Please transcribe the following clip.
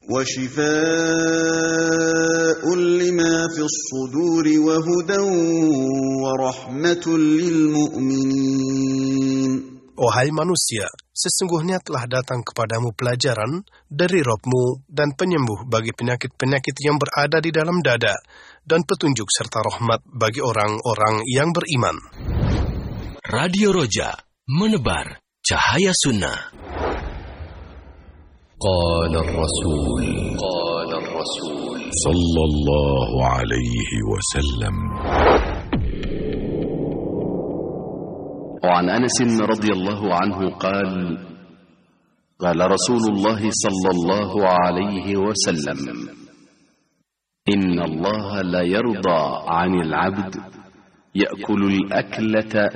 وشفاء لما في الصدور وهدى ورحمة للمؤمنين. Wahai manusia, sesungguhnya telah datang kepadamu pelajaran dari Rabb-Mu dan penyembuh bagi penyakit-penyakit yang berada di dalam dada, dan petunjuk serta rahmat bagi orang-orang yang beriman. Radio Roja, menebar cahaya sunnah. Qala Rasul sallallahu alaihi wasallam. وعن أنس رضي الله عنه قال قال رسول الله صلى الله عليه وسلم إن الله لا يرضى عن العبد يأكل الأكلة